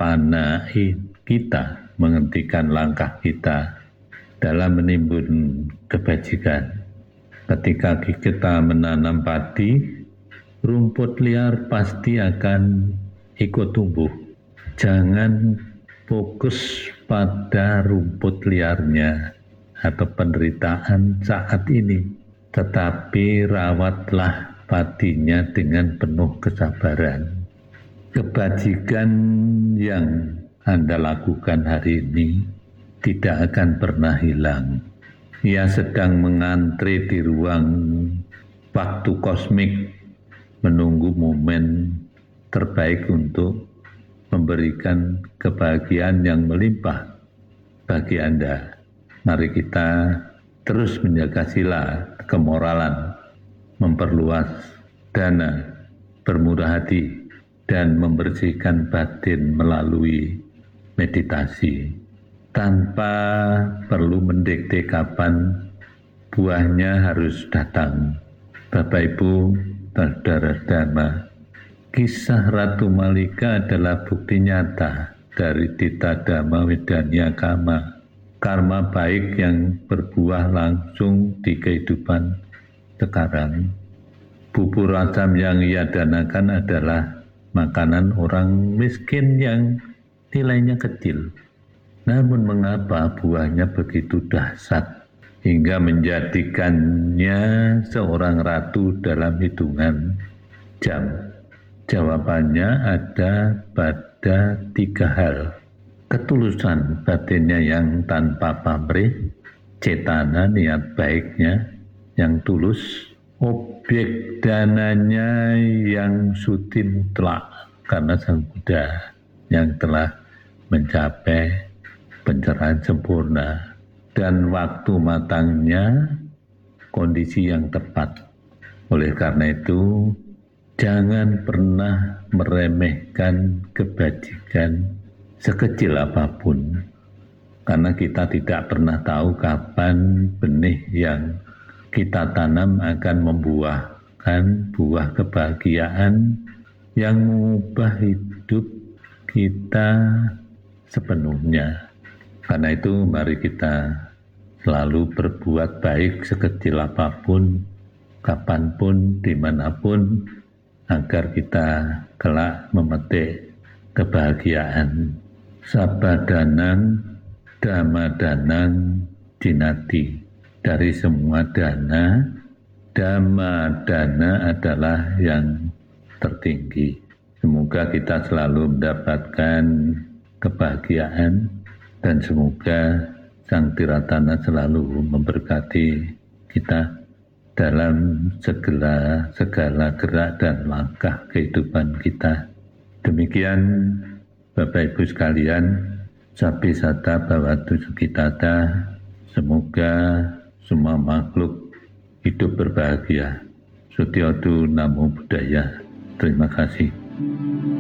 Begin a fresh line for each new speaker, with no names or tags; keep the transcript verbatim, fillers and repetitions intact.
panah kita, menghentikan langkah kita dalam menimbun kebajikan. Ketika kita menanam padi, rumput liar pasti akan ikut tumbuh. Jangan fokus pada rumput liarnya atau penderitaan saat ini, tetapi rawatlah padinya dengan penuh kesabaran. Kebajikan yang Anda lakukan hari ini tidak akan pernah hilang. Ia sedang mengantri di ruang waktu kosmik, menunggu momen terbaik untuk memberikan kebahagiaan yang melimpah bagi Anda. Mari kita terus menjaga sila kemoralan, memperluas dana, bermurah hati, dan membersihkan batin melalui meditasi. Tanpa perlu mendikte kapan buahnya harus datang. Bapak Ibu, saudara Dhamma, kisah Ratu Malika adalah bukti nyata dari Dita Dhamma Wedanya Kama, karma baik yang berbuah langsung di kehidupan sekarang. Bubur asam yang ia danakan adalah makanan orang miskin yang nilainya kecil. Namun mengapa buahnya begitu dahsyat hingga menjadikannya seorang ratu dalam hitungan jam? Jawabannya ada pada tiga hal. Ketulusan batinnya yang tanpa pamrih, cetana niat baiknya yang tulus, objek dananya yang suci mutlak karena Sang Buddha yang telah mencapai pencerahan sempurna, dan waktu matangnya kondisi yang tepat. Oleh karena itu, jangan pernah meremehkan kebajikan sekecil apapun, karena kita tidak pernah tahu kapan benih yang kita tanam akan membuahkan buah kebahagiaan yang mengubah hidup kita sepenuhnya. Karena itu mari kita selalu berbuat baik sekecil apapun, kapanpun, dimanapun, agar kita kelak memetik kebahagiaan. Sabadanang, dhammadanang, jinati. Dari semua dana, dhamma dana adalah yang tertinggi. Semoga kita selalu mendapatkan kebahagiaan dan semoga Sang Tiratana selalu memberkati kita dalam segala segala gerak dan langkah kehidupan kita. Demikian Bapak Ibu sekalian, Sabi Sata Bhawatu Sukitata, semoga semua makhluk hidup berbahagia. Sutyodu Namo Buddhaya. Terima kasih.